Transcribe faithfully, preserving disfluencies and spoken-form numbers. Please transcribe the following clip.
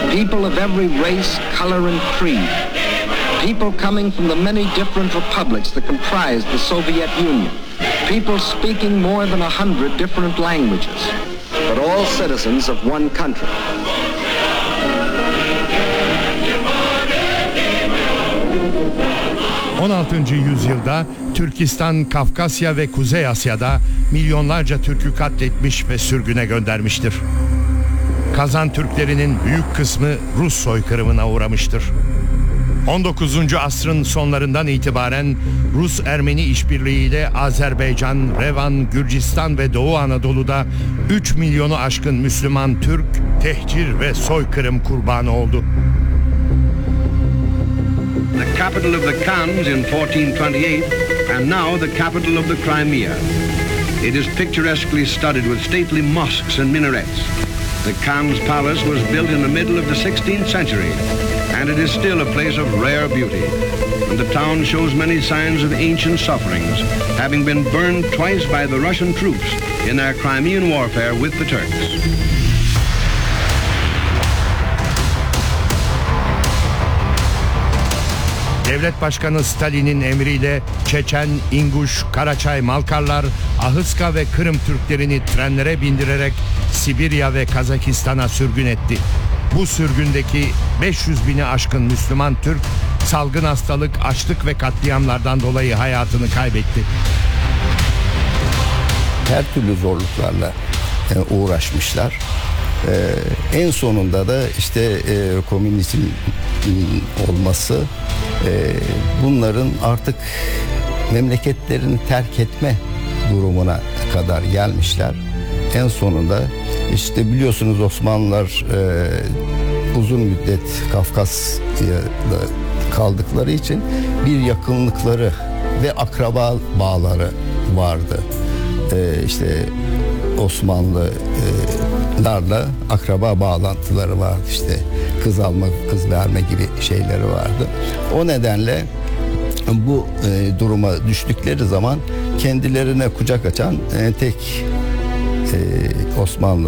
People of every race, color, and creed. People coming from the many different republics that comprised the Soviet Union. People speaking more than a hundred different languages, but all citizens of one country. on altıncı yüzyılda Türkistan, Kafkasya ve Kuzey Asya'da milyonlarca Türk'ü katletmiş ve sürgüne göndermiştir. Kazan Türklerinin büyük kısmı Rus soykırımına uğramıştır. on dokuzuncu asrın sonlarından itibaren Rus-Ermeni işbirliğiyle Azerbaycan, Revan, Gürcistan ve Doğu Anadolu'da üç milyonu aşkın Müslüman Türk tehcir ve soykırım kurbanı oldu. The capital of the Khans in fourteen twenty-eight and now the capital of the Crimea. It is picturesquely studded with stately mosques and minarets. The Khan's palace was built in the middle of the sixteenth century and it is still a place of rare beauty. And the town shows many signs of ancient sufferings, having been burned twice by the Russian troops in their Crimean warfare with the Turks. Devlet Başkanı Stalin'in emriyle Çeçen, İnguş, Karaçay, Malkarlar, Ahıska ve Kırım Türklerini trenlere bindirerek Sibirya ve Kazakistan'a sürgün etti. Bu sürgündeki beş yüz bini aşkın Müslüman Türk, salgın hastalık, açlık ve katliamlardan dolayı hayatını kaybetti. Her türlü zorluklarla uğraşmışlar. Ee, en sonunda da işte e, komünizm olması, e, bunların artık memleketlerini terk etme durumuna kadar gelmişler. En sonunda işte biliyorsunuz Osmanlılar e, uzun müddet Kafkasya'da kaldıkları için bir yakınlıkları ve akraba bağları vardı. E, işte Osmanlı e, larla akraba bağlantıları vardı, işte kız alma, kız verme gibi şeyleri vardı. O nedenle bu e, duruma düştükleri zaman kendilerine kucak açan e, tek e, Osmanlı